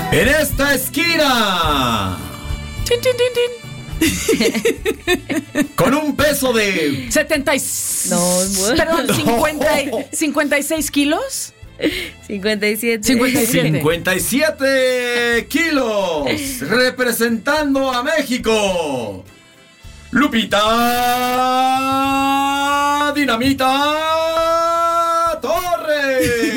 En esta esquina, Tin, tin, tin, tin. con un peso de 56 kilos. 57. 57 kilos, representando a México, Lupita Dinamita Torres.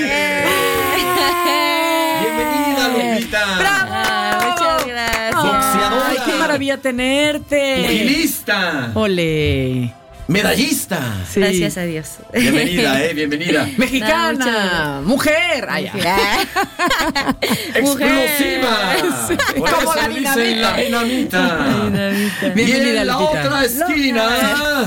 Bienvenida, Lupita. ¡Bravo! Muchas gracias. Boxeadora. ¡Ay, qué maravilla tenerte! Pugilista. Ole. Medallista. Sí. Gracias a Dios. Bienvenida, bienvenida. Mexicana, mujer. Ay, Explosiva. Sí. Por eso Como la le dicen la dinamita. Bienvenida, Y en la Lupita. otra esquina,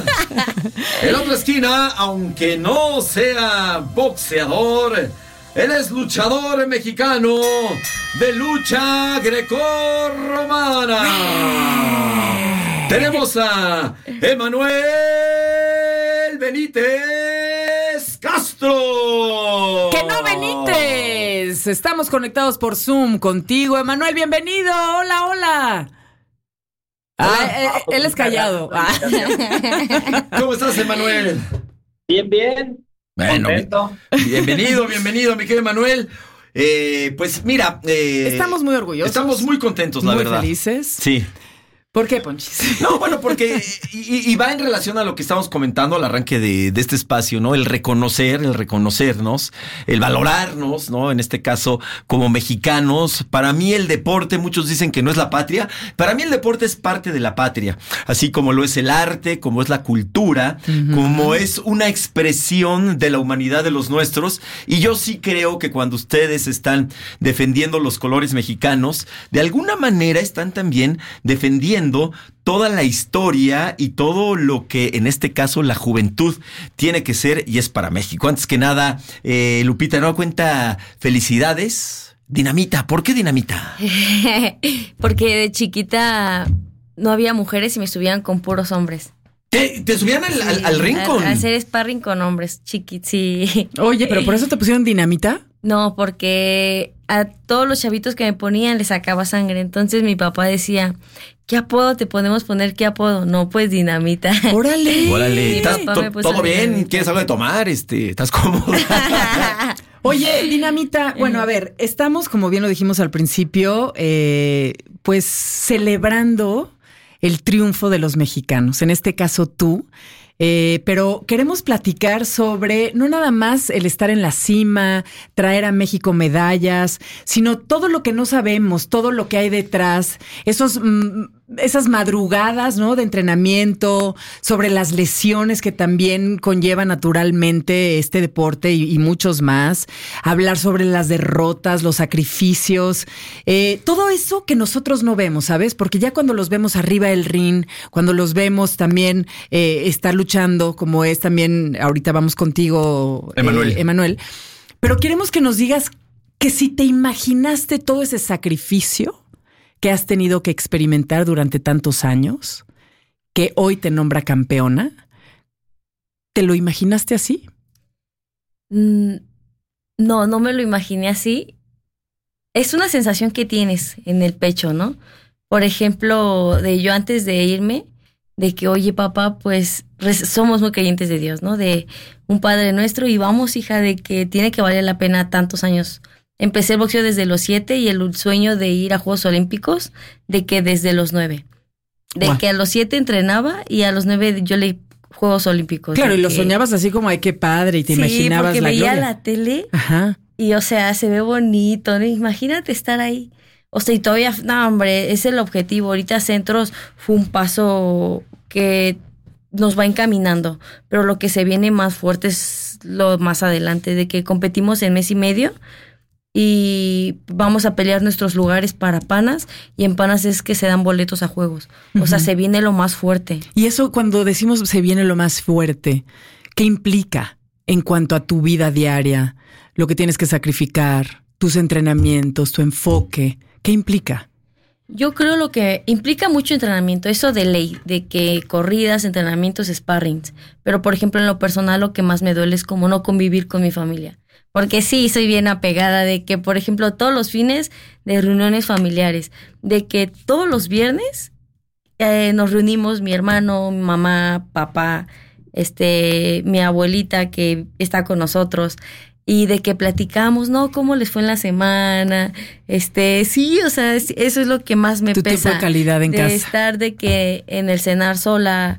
aunque no sea boxeador, él es luchador mexicano de lucha grecorromana. Tenemos a Emanuel Benítez Castro. ¡Que no, Benítez! Estamos conectados por Zoom contigo, Emanuel. Bienvenido. Hola, hola. Él es callado. ¿Cómo estás, Emanuel? Bien, bien. Bueno, Contento. bienvenido, mi querido Emanuel. Pues mira, Estamos muy orgullosos. Estamos muy contentos, la muy verdad. felices. Sí. ¿Por qué, Ponchis? No, bueno, porque y va en relación a lo que estamos comentando al arranque de este espacio, ¿no? El reconocernos, el valorarnos, ¿no? En este caso, como mexicanos. Para mí el deporte, muchos dicen que no es la patria. Para mí el deporte es parte de la patria. Así como lo es el arte, como es la cultura, como es una expresión de la humanidad de los nuestros. Y yo sí creo que cuando ustedes están defendiendo los colores mexicanos, de alguna manera están también defendiendo toda la historia y todo lo que en este caso la juventud tiene que ser y es para México. Antes que nada, Lupita, ¿no cuenta felicidades? Dinamita, ¿por qué Dinamita? Porque de chiquita no había mujeres y me subían con puros hombres. ¿Te subían al ring con? A hacer sparring con hombres, sí. Oye, ¿pero por eso te pusieron dinamita? No, porque a todos los chavitos que me ponían les sacaba sangre. Entonces mi papá decía, ¿qué apodo te podemos poner? ¿Qué apodo? No, pues Dinamita. ¡Órale! Órale, Mi ¿estás papá me puso todo bien? Dinamita. ¿Quieres algo de tomar? ¿Estás cómoda? Oye, Dinamita, bueno, a ver, estamos, como bien lo dijimos al principio, pues celebrando el triunfo de los mexicanos, en este caso tú. Pero queremos platicar sobre no nada más el estar en la cima, traer a México medallas, sino todo lo que no sabemos, todo lo que hay detrás, esas madrugadas, ¿no? De entrenamiento, sobre las lesiones que también conlleva naturalmente este deporte y muchos más, hablar sobre las derrotas, los sacrificios, todo eso que nosotros no vemos, ¿sabes? Porque ya cuando los vemos arriba del ring, cuando los vemos también estar luchando, como es también, ahorita vamos contigo, Emanuel, pero queremos que nos digas que si te imaginaste todo ese sacrificio que has tenido que experimentar durante tantos años, que hoy te nombra campeona, ¿te lo imaginaste así? No me lo imaginé así. Es una sensación que tienes en el pecho, ¿no? Por ejemplo, de yo antes de irme, de que, oye, papá, pues somos muy creyentes de Dios, ¿no? De un Padre Nuestro y vamos, hija, de que tiene que valer la pena tantos años. Empecé el boxeo desde los 7 y el sueño de ir a Juegos Olímpicos, de que desde los 9. De que a los 7 entrenaba y a los 9 yo le Juegos Olímpicos. Claro, y lo que soñabas así como, ay, qué padre, y te imaginabas porque la veía gloria. la tele. Ajá. Y, o sea, se ve bonito, ¿no? Imagínate estar ahí. O sea, y todavía, no, hombre, es el objetivo. Ahorita Centros fue un paso que nos va encaminando, pero lo que se viene más fuerte es lo más adelante, de que competimos en mes y medio y vamos a pelear nuestros lugares para Panas, y en Panas es que se dan boletos a juegos. O sea, se viene lo más fuerte. Y eso, cuando decimos se viene lo más fuerte, ¿qué implica en cuanto a tu vida diaria, lo que tienes que sacrificar, tus entrenamientos, tu enfoque? ¿Qué implica? Yo creo lo que implica mucho entrenamiento, eso de ley, de que corridas, entrenamientos, sparrings. Pero, por ejemplo, en lo personal lo que más me duele es como no convivir con mi familia. Porque sí, soy bien apegada de que, por ejemplo, todos los fines de reuniones familiares, de que todos los viernes nos reunimos mi hermano, mi mamá, papá, mi abuelita que está con nosotros, y de que platicamos, ¿no? ¿Cómo les fue en la semana? Sí, o sea, eso es lo que más me tu pesa. tiempo de calidad en casa. De estar de que en el cenar sola,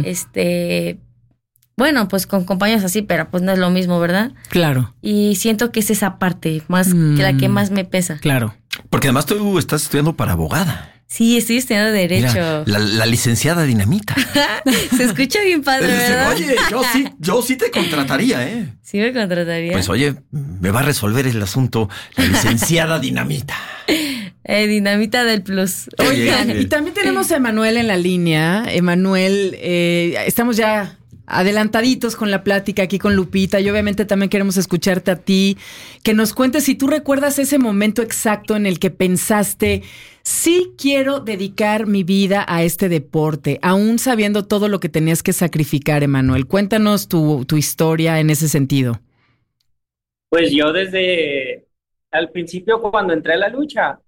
bueno, pues con compañeros así, pero pues no es lo mismo, ¿verdad? Claro. Y siento que es esa parte más que la que más me pesa. Claro. Porque además tú estás estudiando para abogada. Sí, estoy estudiando Derecho. Mira, la licenciada Dinamita. Se escucha bien padre, ¿verdad? Oye, yo sí te contrataría, ¿eh? Sí me contrataría. Pues oye, me va a resolver el asunto la licenciada Dinamita. Dinamita del Plus. Oigan, y también tenemos a Emanuel en la línea. Emanuel, estamos ya adelantaditos con la plática aquí con Lupita y obviamente también queremos escucharte a ti, que nos cuentes si tú recuerdas ese momento exacto en el que pensaste, sí quiero dedicar mi vida a este deporte, aún sabiendo todo lo que tenías que sacrificar, Emanuel. Cuéntanos tu historia en ese sentido. Pues yo desde al principio cuando entré a la lucha,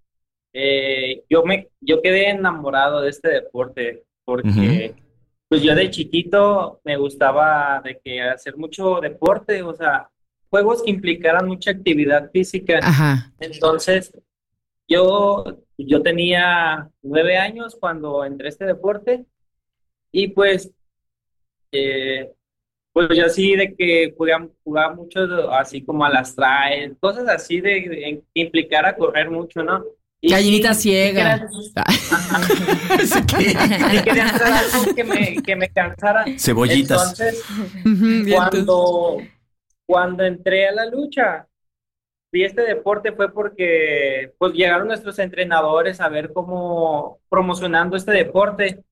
yo quedé enamorado de este deporte porque pues yo de chiquito me gustaba de que hacer mucho deporte, o sea, juegos que implicaran mucha actividad física. Ajá. Entonces, yo tenía 9 años cuando entré a este deporte y pues yo así de que jugaba mucho así como a las traes, cosas así que implicara correr mucho, ¿no? Y gallinita ciega. Y quería hacer algo que me cansara. Cebollitas. Entonces, cuando entré a la lucha, vi este deporte fue porque pues llegaron nuestros entrenadores a ver cómo promocionando este deporte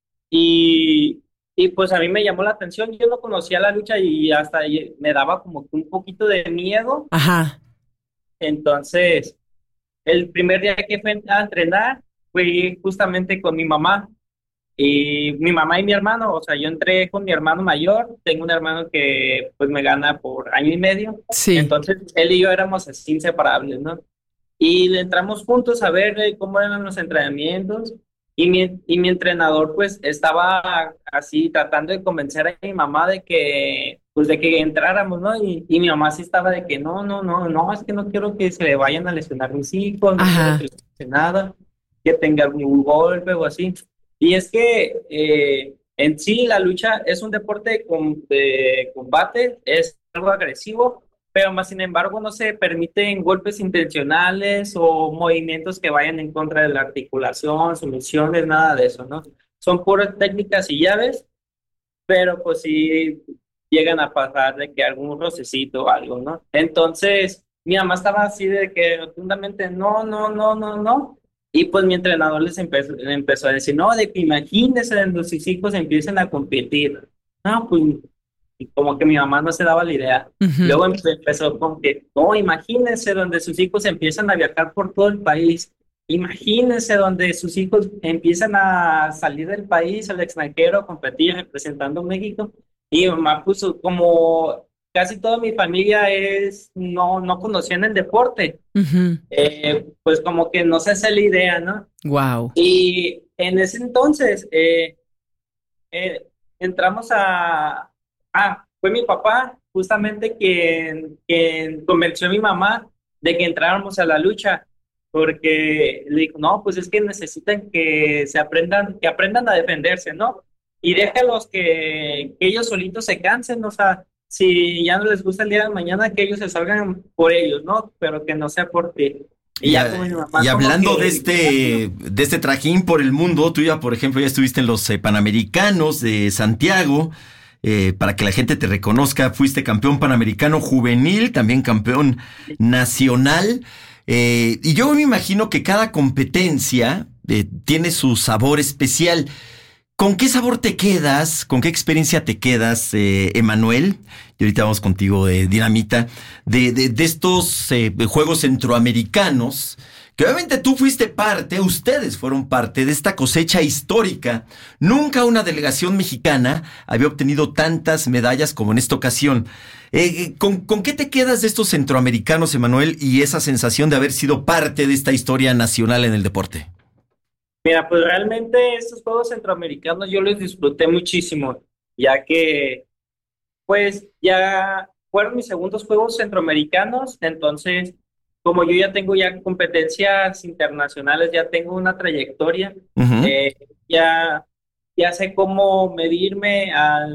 y pues a mí me llamó la atención. Yo no conocía la lucha y hasta me daba como que un poquito de miedo. Ajá. Entonces, el primer día que fui a entrenar fui justamente con mi mamá y mi hermano, o sea, yo entré con mi hermano mayor, tengo un hermano que pues me gana por año y medio, sí. Entonces él y yo éramos así inseparables, ¿no? Y le entramos juntos a ver cómo eran los entrenamientos y mi entrenador pues estaba así tratando de convencer a mi mamá de que entráramos, ¿no? Y mi mamá sí estaba de que no, es que no quiero que se le vayan a lesionar mis hijos, no quiero que les pase nada, que tenga algún golpe o así. Y es que en sí la lucha es un deporte de combate, es algo agresivo, pero más sin embargo no se permiten golpes intencionales o movimientos que vayan en contra de la articulación, sumisiones, nada de eso, ¿no? Son puras técnicas y llaves, pero pues sí llegan a pasar de que algún rocecito o algo, ¿no? Entonces mi mamá estaba así de que rotundamente no. Y pues mi entrenador les empezó a decir, no, de que imagínense donde sus hijos empiecen a competir. No, pues y como que mi mamá no se daba la idea. Luego empezó con que, no, imagínense donde sus hijos empiezan a viajar por todo el país. Imagínense donde sus hijos empiezan a salir del país, al extranjero, a competir representando a México. Y mi mamá puso como casi toda mi familia no conocían el deporte. Pues como que no se hace la idea, ¿no? Wow. Y en ese entonces entramos fue mi papá justamente quien convenció a mi mamá de que entráramos a la lucha, porque le dijo, no, pues es que necesitan que aprendan a defenderse, ¿no? Y déjalos que ellos solitos se cansen, o sea, si ya no les gusta el día de mañana, que ellos se salgan por ellos, ¿no? Pero que no sea por ti. Y hablando de este trajín por el mundo, tú ya, por ejemplo, ya estuviste en los Panamericanos de Santiago, para que la gente te reconozca, fuiste campeón panamericano juvenil, también campeón nacional, y yo me imagino que cada competencia tiene su sabor especial. ¿Con qué sabor te quedas? ¿Con qué experiencia te quedas, Emanuel? Y ahorita vamos contigo, Dinamita, de estos Juegos Centroamericanos, que obviamente tú fuiste parte, ustedes fueron parte de esta cosecha histórica. Nunca una delegación mexicana había obtenido tantas medallas como en esta ocasión. ¿Con qué te quedas de estos centroamericanos, Emanuel, y esa sensación de haber sido parte de esta historia nacional en el deporte? Mira, pues realmente estos Juegos Centroamericanos yo los disfruté muchísimo, ya que pues ya fueron mis segundos Juegos Centroamericanos, entonces como yo ya tengo ya competencias internacionales, ya tengo una trayectoria, Uh-huh. ya sé cómo medirme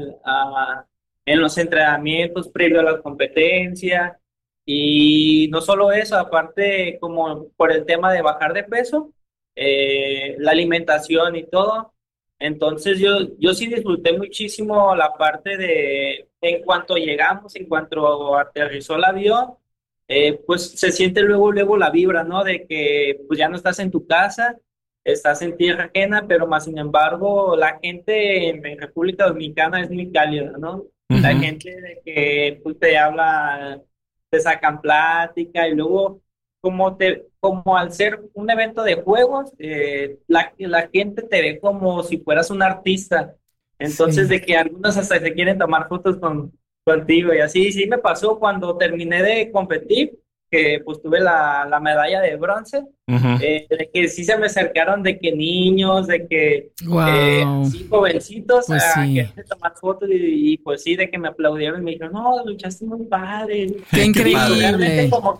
en los entrenamientos previo a la competencia, y no solo eso, aparte como por el tema de bajar de peso, la alimentación y todo. Entonces yo sí disfruté muchísimo la parte de, en cuanto llegamos, en cuanto aterrizó el avión, pues se siente luego la vibra, ¿no? De que pues ya no estás en tu casa, estás en tierra ajena, pero más sin embargo la gente en República Dominicana es muy cálida, ¿no? La Uh-huh. gente de que pues, te habla, te sacan plática, y luego como al ser un evento de juegos, la gente te ve como si fueras un artista. Entonces, Sí. de que algunos hasta se quieren tomar fotos contigo y así. Sí me pasó cuando terminé de competir, que pues tuve la medalla de bronce, Uh-huh. de que sí se me acercaron de que niños, de que Wow. sí, jovencitos Pues a sí. querer tomar fotos, y pues sí, de que me aplaudieron y me dijeron, no, luchaste muy padre. Qué Qué padre. Realmente increíble. como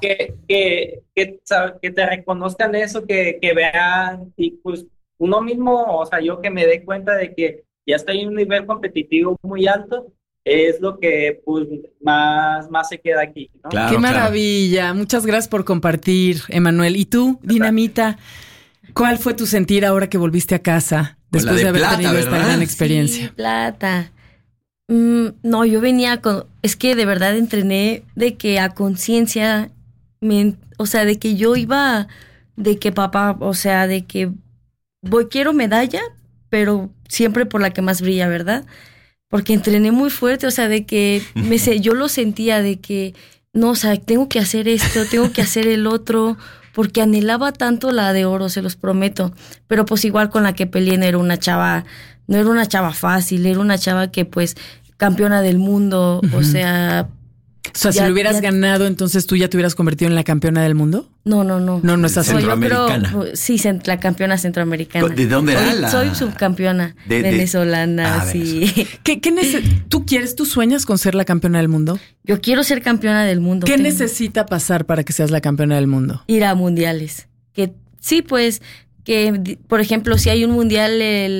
que te reconozcan eso, que vean, y pues uno mismo, o sea, yo que me dé cuenta de que ya estoy en un nivel competitivo muy alto, es lo que pues más se queda aquí, ¿no? Claro, Qué claro. maravilla. Muchas gracias por compartir, Emanuel. ¿Y tú, Dinamita, cuál fue tu sentir ahora que volviste a casa después de de haber plata, tenido esta ¿verdad? gran Sí, experiencia? plata. No, yo venía con, es que de verdad entrené de que a conciencia, o sea, de que yo iba, de que papá, o sea, de que quiero medalla, pero siempre por la que más brilla, ¿verdad? Porque entrené muy fuerte, o sea, de que yo lo sentía de que, no, o sea, tengo que hacer esto, tengo que hacer el otro, porque anhelaba tanto la de oro, se los prometo. Pero pues igual con la que peleé no era una chava fácil, era una chava que pues campeona del mundo, o sea... O sea, si Ya- lo hubieras ya- ganado, entonces tú ya te hubieras convertido en la campeona del mundo. No. No estás No, yo Centroamericana. creo, sí, la campeona centroamericana. ¿De dónde era la...? Soy subcampeona de- venezolana, sí. ¿Tú sueñas con ser la campeona del mundo? Yo quiero ser campeona del mundo. ¿Qué Tengo- necesita pasar para que seas la campeona del mundo? Ir a mundiales. Que sí, pues, por ejemplo, si hay un mundial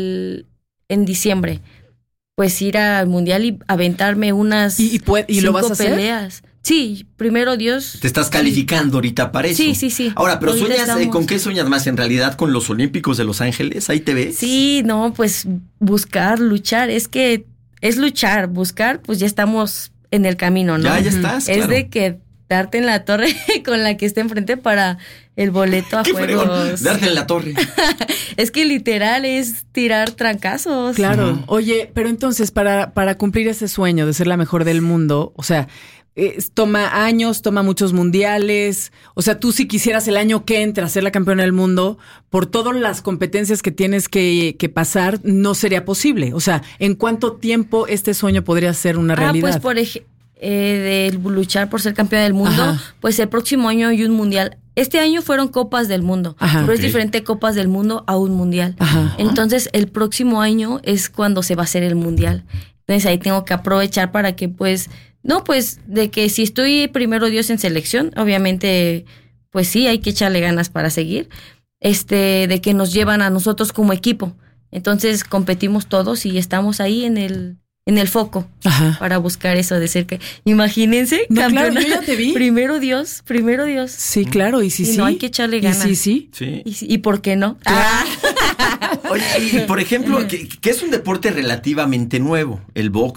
en diciembre, pues ir al mundial y aventarme unas ¿Y lo vas a 5 hacer? peleas. Sí, primero Dios. Te estás calificando ahorita para eso. Sí. Ahora, pero Ahorita sueñas, estamos. ¿con qué sueñas más? ¿En realidad con los Olímpicos de Los Ángeles? ¿Ahí te ves? Sí, no, pues buscar, luchar. Es que es luchar, buscar, pues ya estamos en el camino, ¿no? Ya estás, Es claro. de que darte en la torre con la que esté enfrente para el boleto a ¡Qué fregón! juegos. Darte en la torre. Es que literal es tirar trancazos. Claro. Ujú. Oye, pero entonces para cumplir ese sueño de ser la mejor del mundo, o sea, toma años, toma muchos mundiales. O sea, tú si quisieras el año que entra ser la campeona del mundo, por todas las competencias que tienes que pasar, no sería posible. O sea, ¿en cuánto tiempo este sueño podría ser una realidad? Pues de luchar por ser campeona del mundo, Ajá. pues el próximo año hay un mundial. Este año fueron Copas del Mundo, Ajá. pero Ok. es diferente Copas del Mundo a un mundial. Ajá. Entonces, el próximo año es cuando se va a hacer el mundial. Entonces, ahí tengo que aprovechar para que, pues, no, pues, de que si estoy primero Dios en selección, obviamente, pues sí, hay que echarle ganas para seguir. De que nos llevan a nosotros como equipo. Entonces, competimos todos y estamos ahí en el foco Ajá. para buscar eso de cerca. Imagínense, No, claro, campeona. yo ya te vi. Primero Dios. Sí, claro, y sí, Y sí. no hay que echarle ganas. Y sí. Sí. ¿Y por qué no? Oye, y por ejemplo, que es un deporte relativamente nuevo, el box.